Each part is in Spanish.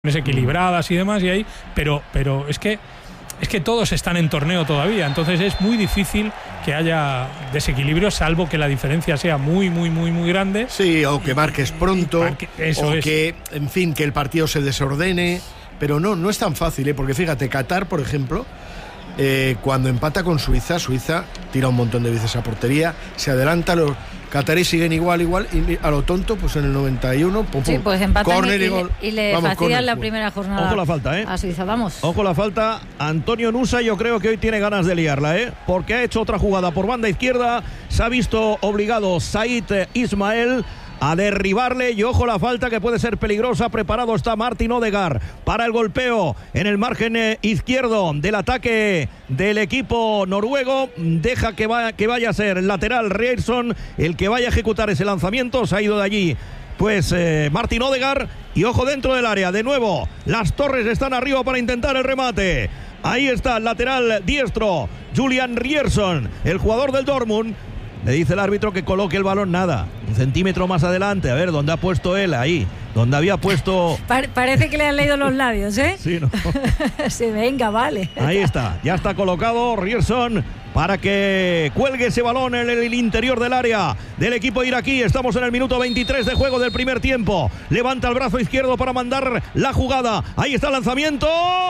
equilibradas y demás, y ahí, pero es que todos están en torneo todavía, entonces es muy difícil que haya desequilibrio, salvo que la diferencia sea muy grande. Sí, o que marques pronto, que, en fin, que el partido se desordene, pero no es tan fácil, porque fíjate, Qatar, por ejemplo, cuando empata con Suiza tira un montón de veces a portería, se adelanta, los cataríes siguen igual, y a lo tonto, pues en el 91, sí, pues empatan córner y gol. Y le fastidian la primera jornada. Ojo la falta, a Suiza, vamos. Ojo la falta. Antonio Nusa, yo creo que hoy tiene ganas de liarla, porque ha hecho otra jugada por banda izquierda, se ha visto obligado Said Ismael a derribarle, y ojo la falta que puede ser peligrosa. Preparado está Martin Odegaard para el golpeo en el margen izquierdo del ataque del equipo noruego. Deja que vaya a ser el lateral Ryerson el que vaya a ejecutar ese lanzamiento. Se ha ido de allí pues Martin Odegaard, y ojo dentro del área de nuevo. Las Torres están arriba para intentar el remate. Ahí está el lateral diestro Julian Ryerson, el jugador del Dortmund. Le dice el árbitro que coloque el balón, nada, un centímetro más adelante, a ver, ¿dónde ha puesto él? Ahí, donde había puesto... Parece que le han leído los labios, ¿eh? Sí, ¿no? Sí, venga, vale. Ahí está, ya está colocado Ryerson para que cuelgue ese balón en el interior del área del equipo iraquí. Estamos en el minuto 23 de juego del primer tiempo. Levanta el brazo izquierdo para mandar la jugada. Ahí está el lanzamiento.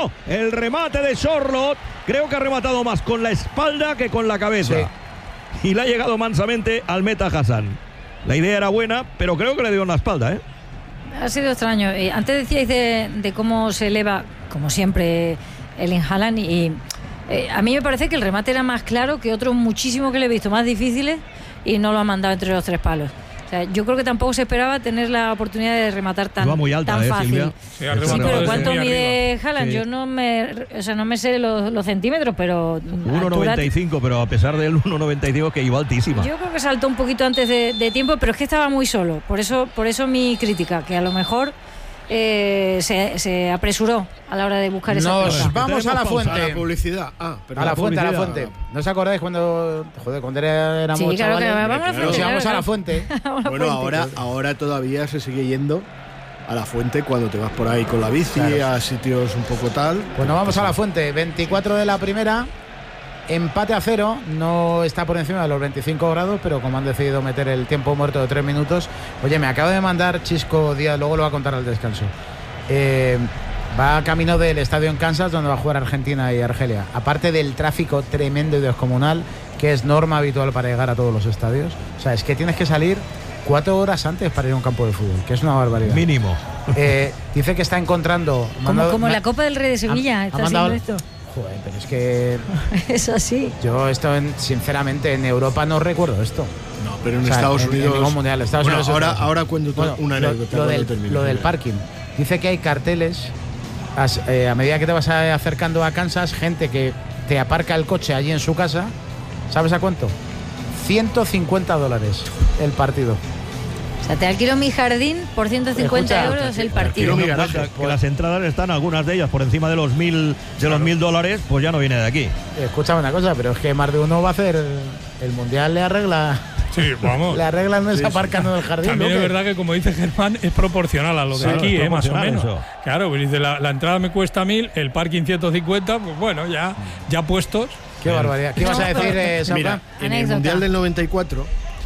El remate de Charlotte. Creo que ha rematado más con la espalda que con la cabeza. Sí. Y le ha llegado mansamente al meta Hassan. La idea era buena, pero creo que le dio en la espalda, Ha sido extraño. Antes decíais de cómo se eleva, como siempre, Erling Haaland, y a mí me parece que el remate era más claro que otros muchísimos que le he visto más difíciles, y no lo ha mandado entre los tres palos. O sea, yo creo que tampoco se esperaba tener la oportunidad de rematar tan fácil. Sí, pero ¿cuánto mide Haaland? Sí. Yo no me sé los centímetros, pero 1,95, pero a pesar del 1,95 que iba altísima. Yo creo que saltó un poquito antes de tiempo, pero es que estaba muy solo. Por eso mi crítica, que a lo mejor se apresuró a la hora de buscar esa Nos pelota. vamos a la fuente. A la publicidad. A la fuente. ¿No os acordáis cuando éramos sí, claro, chavales? Vamos a la fuente. Vamos a la fuente. Bueno, ahora todavía se sigue yendo a la fuente cuando te vas por ahí con la bici, claro, a sitios un poco tal. Pues nos vamos a la fuente. 24 de la primera. Empate a 0, no está por encima de los 25 grados, pero como han decidido meter el tiempo muerto de 3 minutos. Oye, me acaba de mandar Chisco Díaz, luego lo va a contar al descanso. Va camino del estadio en Kansas, donde va a jugar Argentina y Argelia. Aparte del tráfico tremendo y descomunal, que es norma habitual para llegar a todos los estadios. O sea, es que tienes que salir 4 horas antes para ir a un campo de fútbol, que es una barbaridad. Mínimo. Dice que está encontrando... Como la Copa del Rey de Sevilla, está haciendo esto. Joder, pero es que... Es así. Yo sinceramente, en Europa no recuerdo esto. No, pero en Estados Unidos... En mundial, Estados Unidos ahora cuento una anécdota. Lo del parking. Dice que hay carteles, a medida que te vas acercando a Kansas, gente que te aparca el coche allí en su casa. ¿Sabes a cuánto? $150 el partido. O sea, te alquilo mi jardín por 150 euros el partido. Que las entradas están, algunas de ellas, por encima de los $1.000, pues ya no viene de aquí. Escúchame una cosa, pero es que más de uno va a hacer el mundial, le arregla. Sí, vamos. Le arreglan no es aparcando en el jardín. También es verdad que, como dice Germán, es proporcional a lo de aquí, más o menos. Eso. Claro, pues dice, la entrada me cuesta 1.000, el parking 150, pues bueno, ya puestos. Qué barbaridad. ¿Qué ibas a decir, Safran? Mira, en el mundial del 94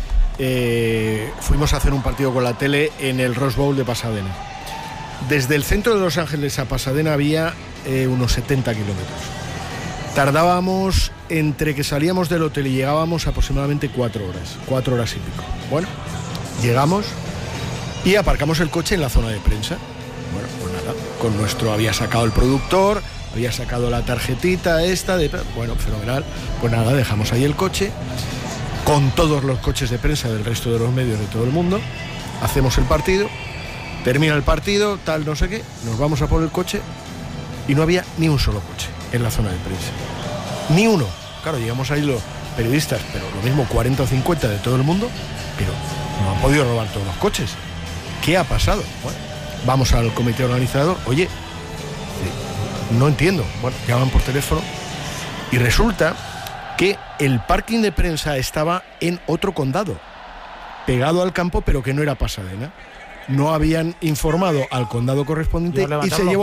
fuimos a hacer un partido con la tele en el Rose Bowl de Pasadena. Desde el centro de Los Ángeles a Pasadena había unos 70 kilómetros. Tardábamos, entre que salíamos del hotel y llegábamos, aproximadamente 4 horas y pico. Bueno, llegamos y aparcamos el coche en la zona de prensa. Bueno, pues nada, había sacado el productor, había sacado la tarjetita bueno, fenomenal. Pues nada, dejamos ahí el coche con todos los coches de prensa del resto de los medios de todo el mundo. Hacemos el partido, termina el partido, tal, no sé qué, nos vamos a por el coche y no había ni un solo coche en la zona de prensa. Ni uno. Claro, llegamos ahí los periodistas, pero lo mismo 40 o 50 de todo el mundo, pero no han podido robar todos los coches. ¿Qué ha pasado? Bueno, vamos al comité organizador. Oye, no entiendo. Bueno, llaman por teléfono y resulta que el parking de prensa estaba en otro condado, pegado al campo, pero que no era Pasadena. no habían informado al condado correspondiente y se llevó